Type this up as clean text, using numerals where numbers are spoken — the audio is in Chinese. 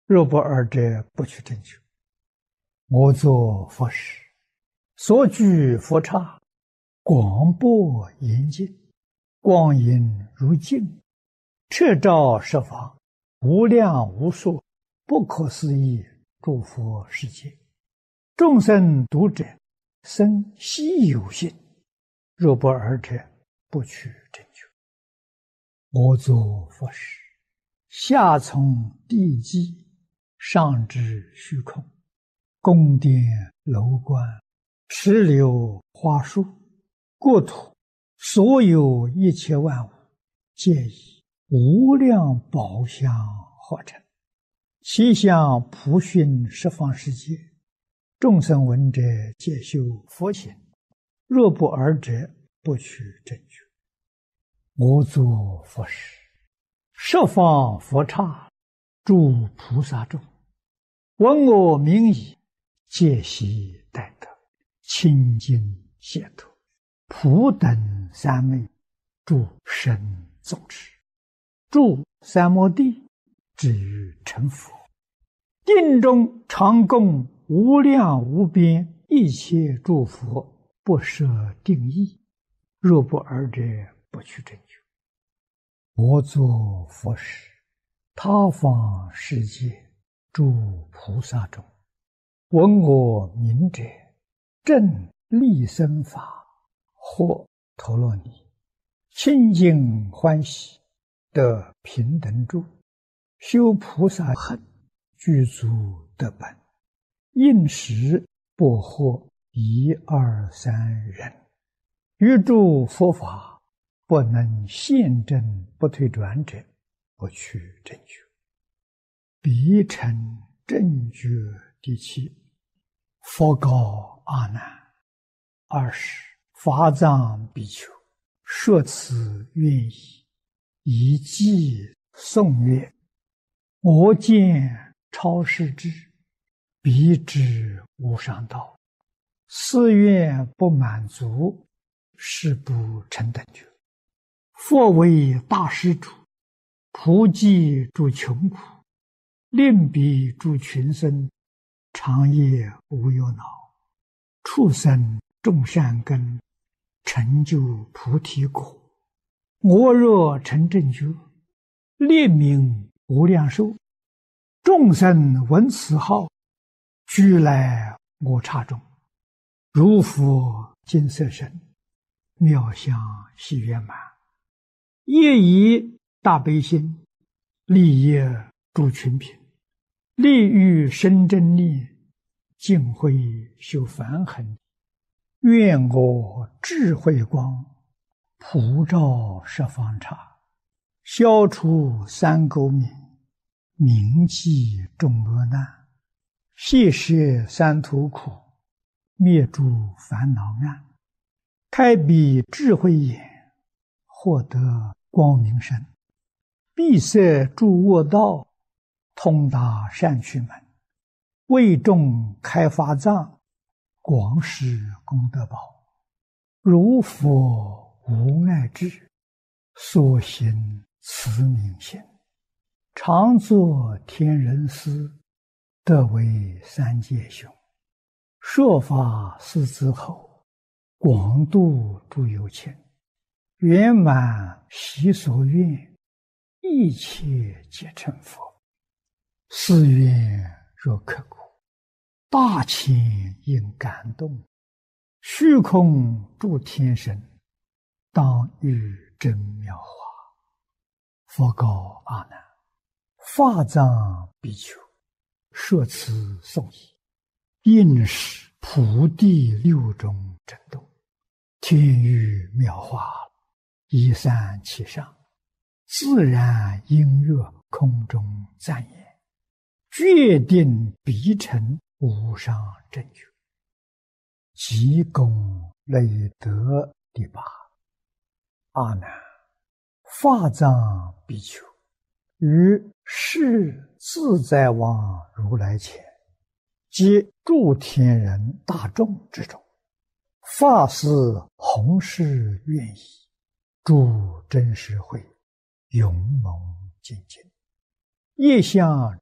若不尔者，不取正觉。我作佛事，所居佛刹，广博严净，光阴如镜，彻照十方，无量无数，不可思议诸佛世界。众生读者，生希有信。若不尔者，不取正觉。我作佛事，下从地基，上至虚空，宫殿楼观，池流花树，国土所有一切万物，皆以无量宝相化成，其相普熏十方世界。众生闻者，皆修佛行。若不尔者，不取正觉。我作佛事，十方佛刹，诸菩萨众，闻我名已，皆悉待得，清净解脱，普等三昧，诸神众持，住三摩地，至于成佛。定中常供无量无边一切诸佛，不设定义。若不尔者，不取正觉。我作佛事，他方世界诸菩萨中，闻我名者，正利生法，或陀罗尼，清净欢喜，得平等住，修菩萨行，具足得本，应时不获一二三人，于诸佛法不能现证不退转者，不取正觉。彼成正觉第七。佛告阿难：20法藏比丘，说此愿意，以偈颂曰：我见超世智，彼知无上道，誓愿不满足，誓不成等觉。佛为大施主，普济诸穷苦，令彼诸群生，长夜无忧恼，畜生种善根，成就菩提果。我若成正觉，列名无量寿，众生闻此号，俱来我刹中，如佛金色身，妙相喜圆满，业以大悲心，利益诸群品，利欲生真力，尽慧修梵行。愿我智慧光，普照十方刹，消除三垢冥，铭记众恶难，谢摄三途苦，灭诸烦恼暗，开彼智慧眼，获得光明身，闭塞诸恶道，通达善趣门，为众开法藏，广施功德宝。如佛无碍智，所行慈悯心，常作天人师，得为三界雄。说法四之后，广度诸有情，圆满习所愿，一切皆成佛。誓愿若刻苦，大千应感动，虚空诸天神，当遇真妙法。佛告阿难：法藏比丘，说此颂已，应是普地六种震动，天雨妙法，一散其上，自然音乐空中赞言，决定必成无上正觉。即功累德第八。阿难，法藏比丘，于世自在王如来前，及诸天人大众之中，发誓弘誓愿意，诸真实会，勇猛精进，业相